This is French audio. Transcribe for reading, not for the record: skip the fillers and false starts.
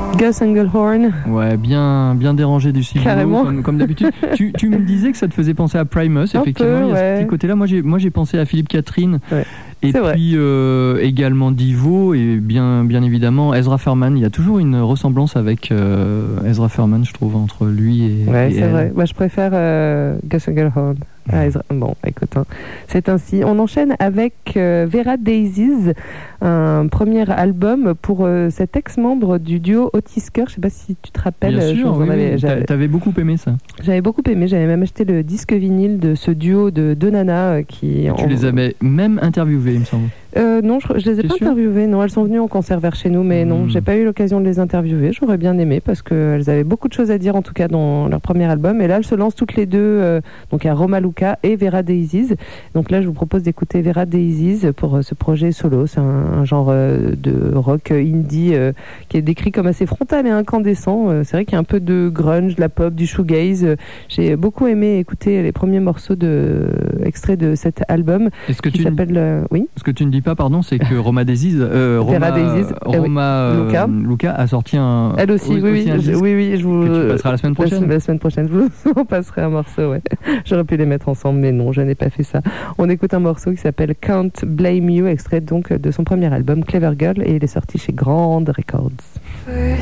Gus Engelhorn. Ouais, bien dérangé du style comme d'habitude. tu me disais que ça te faisait penser à Primus, effectivement. Il y a ce petit côté-là. Moi, j'ai pensé à Philippe Catherine. Ouais. Et puis également Divo et bien évidemment Ezra Furman. Il y a toujours une ressemblance avec Ezra Furman, je trouve, entre lui et c'est elle. vrai. Moi, je préfère Gus Engelhorn. Bon, écoute, c'est ainsi. On enchaîne avec Vera Daisies, un premier album pour cet ex-membre du duo Otis Kerr. Je sais pas si tu te rappelles. Bien sûr, t'avais beaucoup aimé ça. J'avais beaucoup aimé. J'avais même acheté le disque vinyle de ce duo de deux nanas qui. Tu les avais même interviewées, il me semble. Non, je les ai pas interviewées. Non, elles sont venues en concert vers chez nous, mais non, j'ai pas eu l'occasion de les interviewer. J'aurais bien aimé parce qu'elles avaient beaucoup de choses à dire, en tout cas dans leur premier album. Et là, elles se lancent toutes les deux. Donc, il y a Roma Luca et Vera Daisies. Donc là, je vous propose d'écouter Vera Daisies pour ce projet solo. C'est un genre de rock indie qui est décrit comme assez frontal et incandescent. C'est vrai qu'il y a un peu de grunge, de la pop, du shoegaze. J'ai beaucoup aimé écouter les premiers morceaux extraits de cet album. Qui s'appelle oui. Ce que tu ne dis pas, pardon, c'est que Roma Daisies, Luca a sorti un. Elle aussi, oui. Je vous. Que tu passeras la semaine prochaine. La semaine prochaine, je vous en passerai un morceau. Ouais. J'aurais pu les mettre ensemble, mais non, je n'ai pas fait ça. On écoute un morceau qui s'appelle Can't Blame You, extrait donc de son premier album Clever Girl, et il est sorti chez Grand Records.